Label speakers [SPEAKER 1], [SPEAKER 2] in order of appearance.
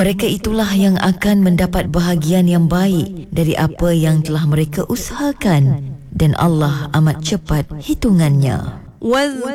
[SPEAKER 1] Mereka itulah yang akan mendapat bahagian yang baik dari apa yang telah mereka usahakan, dan Allah amat cepat hitungannya.